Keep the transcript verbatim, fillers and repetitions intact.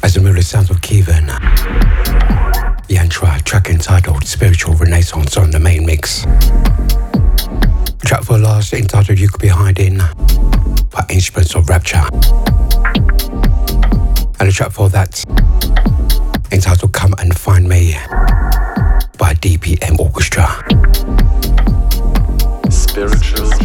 As the melody sounds of Kevin Yantra, track entitled Spiritual Renaissance on the main mix. Track for last entitled You Could Be Hiding by Instruments of Rapture. And the track for that entitled Come and Find Me by D P M Orchestra. Spiritual